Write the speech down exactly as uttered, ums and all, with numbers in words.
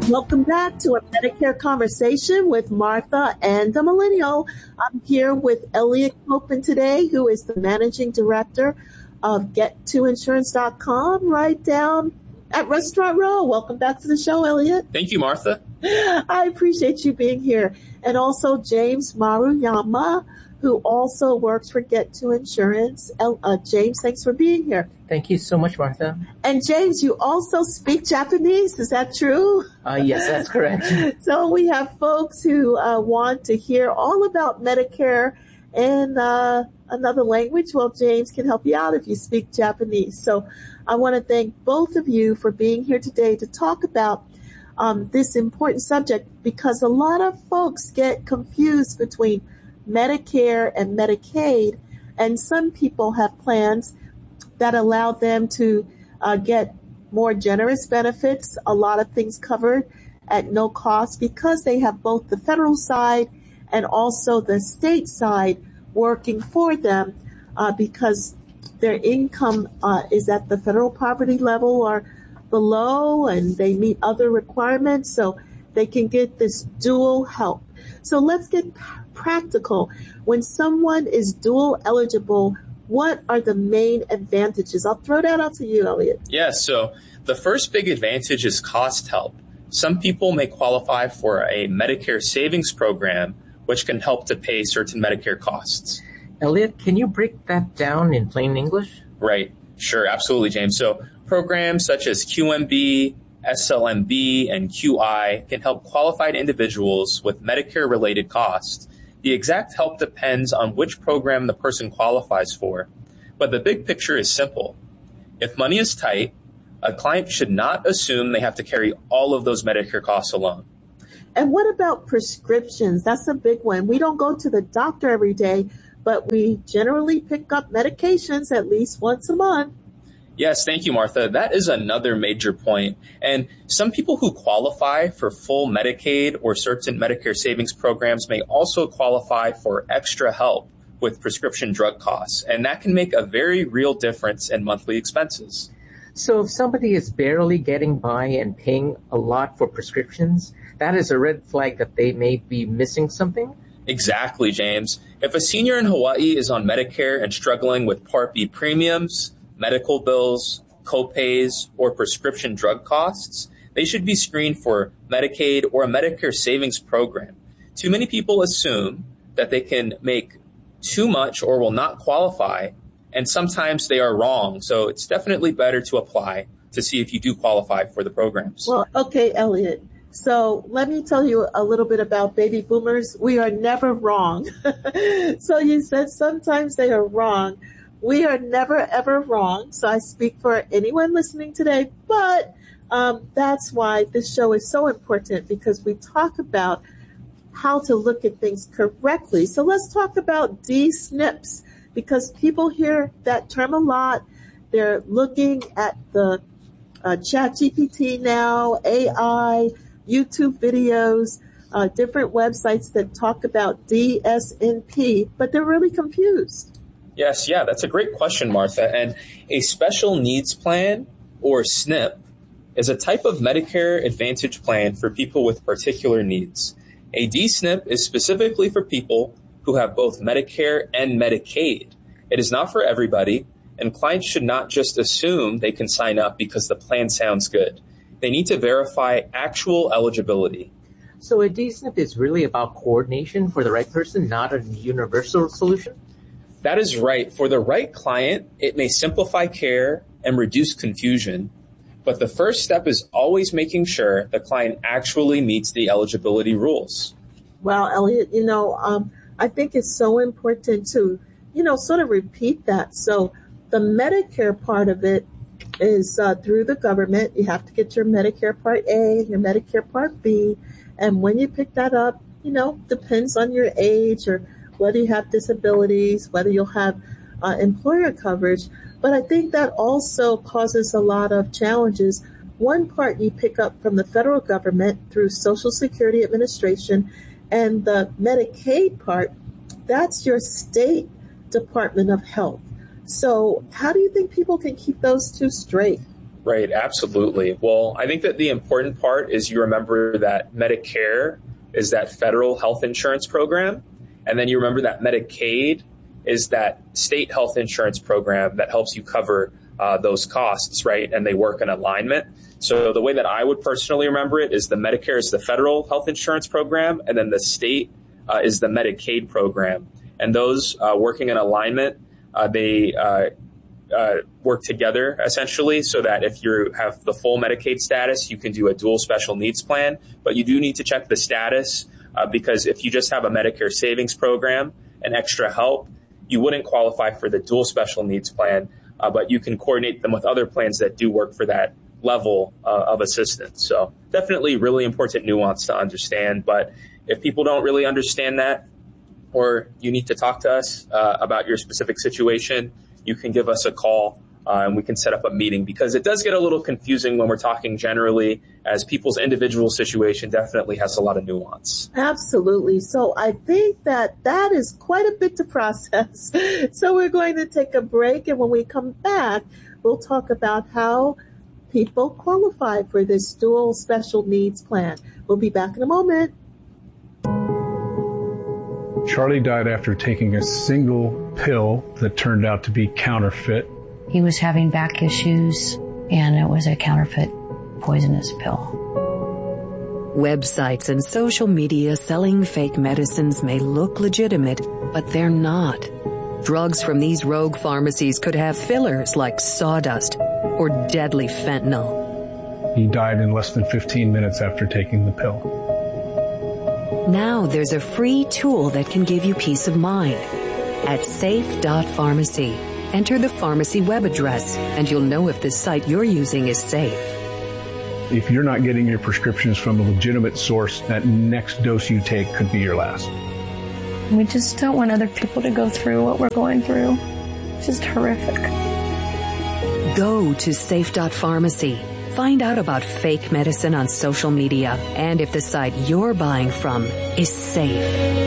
Welcome back to a Medicare conversation with Martha and the Millennial. I'm here with Elliot Copeland today, who is the managing director of get to insurance dot com, right down at Restaurant Row. Welcome back to the show, Elliot. Thank you, Martha. I appreciate you being here. And also James Maruyama, who also works for Get to Insurance. Uh, James, thanks for being here. Thank you so much, Martha. And James, you also speak Japanese. Is that true? Uh, yes, that's correct. So we have folks who uh, want to hear all about Medicare in uh, another language. Well, James can help you out if you speak Japanese. So I want to thank both of you for being here today to talk about um, this important subject, because a lot of folks get confused between Medicare and Medicaid, and some people have plans that allow them to uh, get more generous benefits, a lot of things covered at no cost, because they have both the federal side and also the state side working for them, uh, because their income uh, is at the federal poverty level or below, and they meet other requirements, so they can get this dual help. So let's get practical. When someone is dual eligible, what are the main advantages? I'll throw that out to you, Elliot. Yeah, so the first big advantage is cost help. Some people may qualify for a Medicare savings program, which can help to pay certain Medicare costs. Elliot, can you break that down in plain English? Right. Sure, absolutely, James. So programs such as Q M B, S L M B, and Q I can help qualified individuals with Medicare-related costs. The exact help depends on which program the person qualifies for, but the big picture is simple. If money is tight, a client should not assume they have to carry all of those Medicare costs alone. And what about prescriptions? That's a big one. We don't go to the doctor every day, but we generally pick up medications at least once a month. Yes, thank you, Martha. That is another major point. And some people who qualify for full Medicaid or certain Medicare savings programs may also qualify for extra help with prescription drug costs. And that can make a very real difference in monthly expenses. So if somebody is barely getting by and paying a lot for prescriptions, that is a red flag that they may be missing something? Exactly, James. If a senior in Hawaii is on Medicare and struggling with Part B premiums, medical bills, co-pays, or prescription drug costs, they should be screened for Medicaid or a Medicare savings program. Too many people assume that they can make too much or will not qualify, and sometimes they are wrong. So it's definitely better to apply to see if you do qualify for the programs. Well, okay, Elliot. So let me tell you a little bit about baby boomers. We are never wrong. So you said sometimes they are wrong. We are never, ever wrong. So I speak for anyone listening today, but um, that's why this show is so important, because we talk about how to look at things correctly. So let's talk about D S N Ps, because people hear that term a lot. They're looking at the uh, Chat G P T now, A I, YouTube videos, uh, different websites that talk about D S N P, but they're really confused. Yes, yeah, that's a great question, Martha. And a special needs plan, or S N P, is a type of Medicare Advantage plan for people with particular needs. A D S N P is specifically for people who have both Medicare and Medicaid. It is not for everybody, and clients should not just assume they can sign up because the plan sounds good. They need to verify actual eligibility. So a D S N P is really about coordination for the right person, not a universal solution? That is right. For the right client, it may simplify care and reduce confusion, but the first step is always making sure the client actually meets the eligibility rules. Well, Elliot, you know, um, I think it's so important to, you know, sort of repeat that. So the Medicare part of it is uh, through the government. You have to get your Medicare Part A, your Medicare Part B, and when you pick that up, you know, depends on your age or whether you have disabilities, whether you'll have uh, employer coverage. But I think that also causes a lot of challenges. One part you pick up from the federal government through Social Security Administration, and the Medicaid part, that's your state Department of Health. So how do you think people can keep those two straight? Right, absolutely. Well, I think that the important part is you remember that Medicare is that federal health insurance program, and then you remember that Medicaid is that state health insurance program that helps you cover uh, those costs, right? And they work in alignment. So the way that I would personally remember it is the Medicare is the federal health insurance program, and then the state uh, is the Medicaid program. And those uh, working in alignment, uh, they uh, uh, work together essentially so that if you have the full Medicaid status, you can do a dual special needs plan. But you do need to check the status uh, because if you just have a Medicare savings program and extra help, you wouldn't qualify for the dual special needs plan, uh, but you can coordinate them with other plans that do work for that level uh, of assistance. So definitely really important nuance to understand. But if people don't really understand that, or you need to talk to us uh, about your specific situation, you can give us a call uh, and we can set up a meeting, because it does get a little confusing when we're talking generally, as people's individual situation definitely has a lot of nuance. Absolutely. So I think that that is quite a bit to process. So we're going to take a break, and when we come back, we'll talk about how people qualify for this dual special needs plan. We'll be back in a moment. Charlie died after taking a single pill that turned out to be counterfeit. He was having back issues, and it was a counterfeit poisonous pill. Websites and social media selling fake medicines may look legitimate, but they're not. Drugs from these rogue pharmacies could have fillers like sawdust or deadly fentanyl. He died in less than fifteen minutes after taking the pill. Now there's a free tool that can give you peace of mind. At safe dot pharmacy, enter the pharmacy web address, and you'll know if the site you're using is safe. If you're not getting your prescriptions from a legitimate source, that next dose you take could be your last. We just don't want other people to go through what we're going through. It's just horrific. Go to safe dot pharmacy. Find out about fake medicine on social media and if the site you're buying from is safe.